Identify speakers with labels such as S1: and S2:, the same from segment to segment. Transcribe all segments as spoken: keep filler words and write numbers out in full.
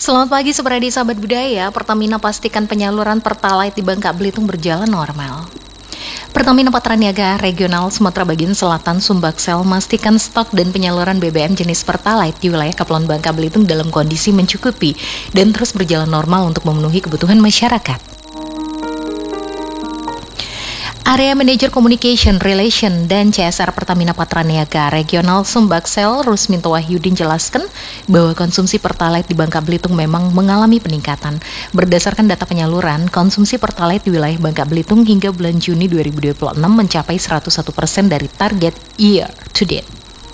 S1: Selamat pagi Subradi Sahabat Budaya. Pertamina pastikan penyaluran Pertalite di Bangka Belitung berjalan normal. Pertamina Patraniaga Regional Sumatera Bagian Selatan Sumbaksel memastikan stok dan penyaluran B B M jenis Pertalite di wilayah Kepulauan Bangka Belitung dalam kondisi mencukupi dan terus berjalan normal untuk memenuhi kebutuhan masyarakat. Area Manager Communication, Relation, dan C S R Pertamina Patraniaga Regional Sumbaksel, Rusminto Wahyudin jelaskan bahwa konsumsi Pertalite di Bangka Belitung memang mengalami peningkatan. Berdasarkan data penyaluran, konsumsi Pertalite di wilayah Bangka Belitung hingga bulan Juni dua ribu dua puluh enam mencapai seratus satu persen dari target year to date.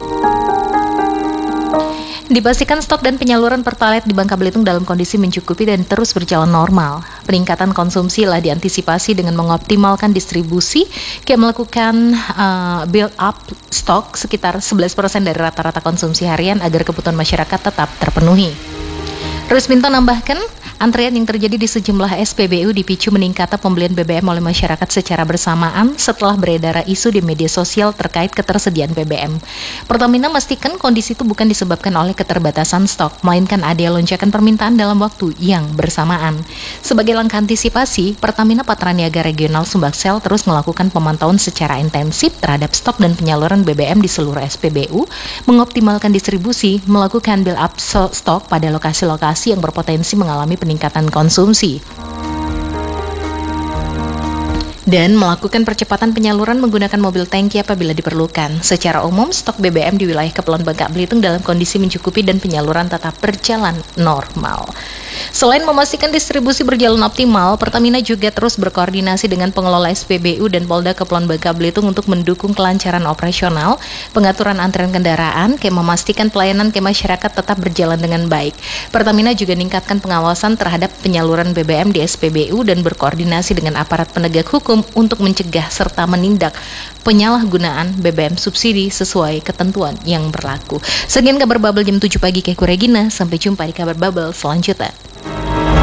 S1: Dipastikan stok dan penyaluran Pertalite di Bangka Belitung dalam kondisi mencukupi dan terus berjalan normal. Peningkatan konsumsi lah diantisipasi dengan mengoptimalkan distribusi, kayak melakukan uh, build up stok sekitar sebelas persen dari rata-rata konsumsi harian agar kebutuhan masyarakat tetap terpenuhi. Rusminto nambahkan, antrian yang terjadi di sejumlah S P B U dipicu meningkatnya pembelian B B M oleh masyarakat secara bersamaan setelah beredar isu di media sosial terkait ketersediaan B B M. Pertamina memastikan kondisi itu bukan disebabkan oleh keterbatasan stok, melainkan ada lonjakan permintaan dalam waktu yang bersamaan. Sebagai langkah antisipasi, Pertamina Patraniaga Regional Sumbaksel terus melakukan pemantauan secara intensif terhadap stok dan penyaluran B B M di seluruh S P B U, mengoptimalkan distribusi, melakukan build up stok pada lokasi-lokasi yang berpotensi mengalami peningkatan konsumsi, dan melakukan percepatan penyaluran menggunakan mobil tangki apabila diperlukan. Secara umum, stok B B M di wilayah Kepulauan Bangka Belitung dalam kondisi mencukupi dan penyaluran tetap berjalan normal. Selain memastikan distribusi berjalan optimal, Pertamina juga terus berkoordinasi dengan pengelola S P B U dan Polda Kepulauan Bangka Belitung untuk mendukung kelancaran operasional, pengaturan antrian kendaraan, kayak memastikan pelayanan ke masyarakat tetap berjalan dengan baik. Pertamina juga meningkatkan pengawasan terhadap penyaluran B B M di S P B U dan berkoordinasi dengan aparat penegak hukum untuk mencegah serta menindak penyalahgunaan B B M subsidi sesuai ketentuan yang berlaku. Sekian kabar Bubble jam tujuh pagi, Keku Regina. Sampai jumpa di kabar Bubble selanjutnya.